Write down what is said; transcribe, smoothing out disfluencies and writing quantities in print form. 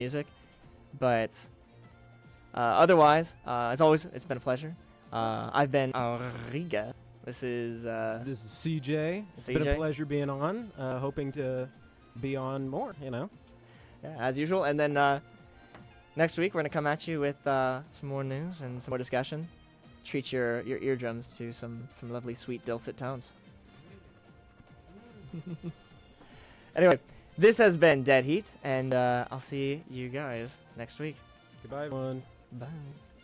music. But otherwise, as always, it's been a pleasure. I've been Riga. This is CJ. It's been CJ. a pleasure being on. Hoping to be on more, Yeah, as usual. And then next week, we're going to come at you with some more news and some more discussion. Treat your eardrums to some lovely, sweet dulcet tones. Anyway, this has been Dead Heat, and I'll see you guys next week. Goodbye, everyone. Bye.